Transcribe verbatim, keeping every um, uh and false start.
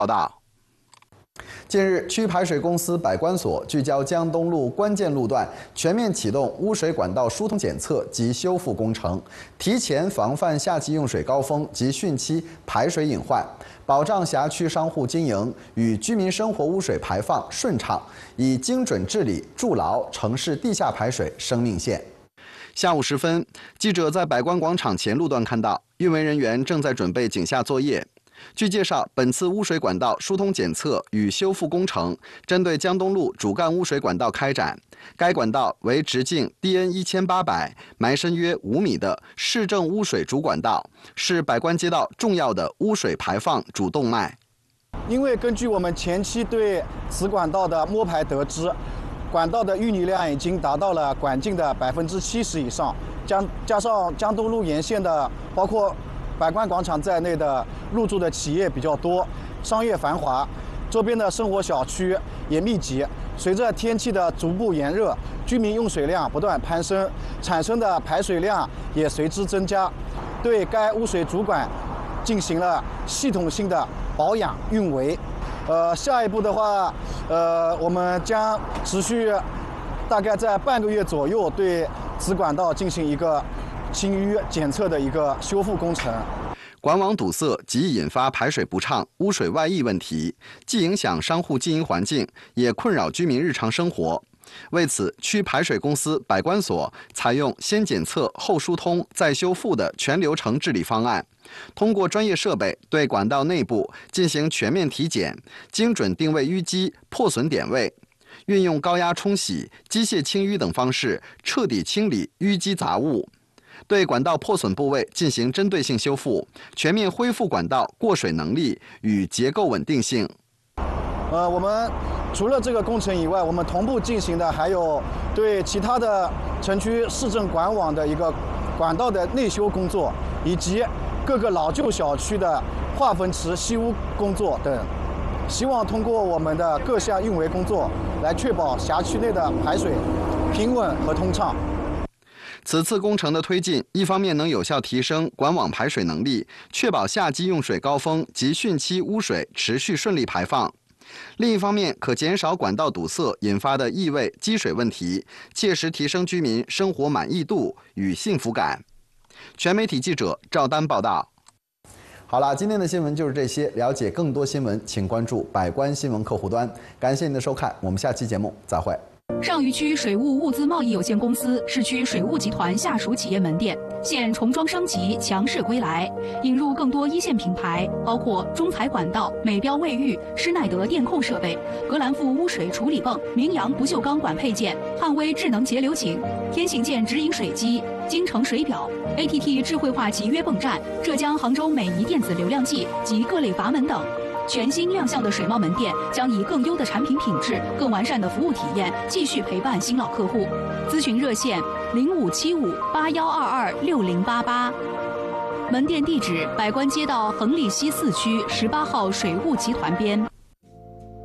报道。 近日，区排水公司百官所聚焦江东路关键路段，全面启动污水管道疏通检测及修复工程，提前防范夏季用水高峰及汛期排水隐患，保障辖区商户经营与居民生活污水排放顺畅，以精准治理筑牢城市地下排水生命线。下午时分，记者在百官广场前路段看到，运维人员正在准备井下作业。 据介绍，本次污水管道疏通检测与修复工程针对江东路主干污水管道开展。该管道为直径 D N 一千八百、埋深约五米的市政污水主管道，是百官街道重要的污水排放主动脉。 因为根据我们前期对此管道的摸排得知，管道的淤泥量已经达到了管径的百分之七十以上，加加上江东路沿线的包括 百官广场在内的入驻的企业比较多，商业繁华，周边的生活小区也密集。随着天气的逐步炎热，居民用水量不断攀升，产生的排水量也随之增加。对该污水主管进行了系统性的保养运维。呃，下一步的话，呃，我们将持续大概在半个月左右对此管道进行一个 清淤检测的一个修复工程。 管网堵塞极易引发排水不畅、污水外溢问题，既影响商户经营环境，也困扰居民日常生活。为此，区排水公司百官所采用先检测后疏通再修复的全流程治理方案，通过专业设备对管道内部进行全面体检，精准定位淤积破损点位， 运用高压冲洗、机械清淤等方式，彻底清理淤积杂物， 对管道破损部位进行针对性修复，全面恢复管道过水能力与结构稳定性。 呃，我们除了这个工程以外，我们同步进行的还有对其他的城区市政管网的一个管道的内修工作，以及各个老旧小区的化粪池吸污工作等。希望通过我们的各项运维工作，来确保辖区内的排水平稳和通畅。 此次工程的推进，一方面能有效提升管网排水能力，确保夏季用水高峰及汛期污水持续顺利排放；另一方面，可减少管道堵塞引发的异味、积水问题，切实提升居民生活满意度与幸福感。全媒体记者赵丹报道。好了，今天的新闻就是这些。了解更多新闻，请关注百官新闻客户端。感谢您的收看，我们下期节目再会。 上虞区水务物资贸易有限公司市区水务集团下属企业门店现重装升级，强势归来，引入更多一线品牌，包括中材管道、美标卫浴、施耐德电控设备、格兰富污水处理泵、明阳不锈钢管配件、汉威智能节流井、天行健直饮水机、京城水表、A T T 智慧化集约泵站、浙江杭州美仪电子流量计及各类阀门等。 全新亮相的水贸门店将以更优的产品品质、更完善的服务体验，继续陪伴新老客户。咨询热线零五七五八幺二二六零八八，门店地址：百官街道恒利西四区十八号水务集团边。